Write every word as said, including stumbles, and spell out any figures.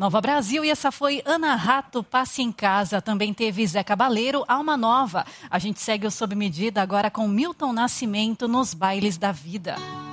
Nova Brasil, e essa foi Ana Rato, Passe em Casa. Também teve Zé Cabaleiro, Alma Nova. A gente segue o Sob Medida agora com Milton Nascimento nos Bailes da Vida.